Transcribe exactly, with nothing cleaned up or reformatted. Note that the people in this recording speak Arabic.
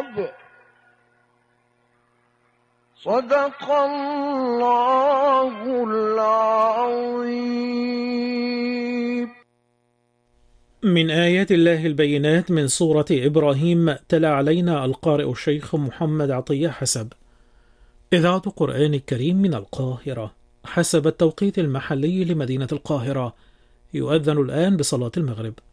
صدق الله العظيم. من آيات الله البينات من سورة إبراهيم، تلا علينا القارئ الشيخ محمد عطية حسب. إذاعة قرآن الكريم من القاهرة حسب التوقيت المحلي لمدينة القاهرة. يؤذن الآن بصلاة المغرب.